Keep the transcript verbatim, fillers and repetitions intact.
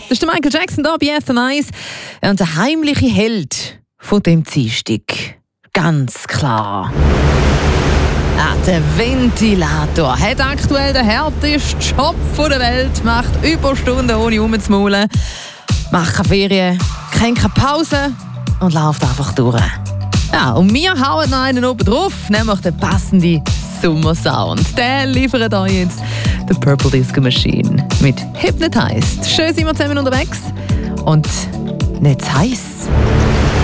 Das ist der Michael Jackson hier bei F M eins. Und der heimliche Held von dem Dienstag. Ganz klar. Ja, der Ventilator hat aktuell den härtesten Job der Welt, macht Überstunden ohne rumzumaulen, macht keine Ferien, kennt keine Pause und läuft einfach durch. Ja, und wir hauen noch einen oben drauf, nämlich den passenden Sommersound. Der liefert euch jetzt The Purple Disco Machine mit Hypnotized. Schön sind wir zusammen unterwegs und nicht zu heiß.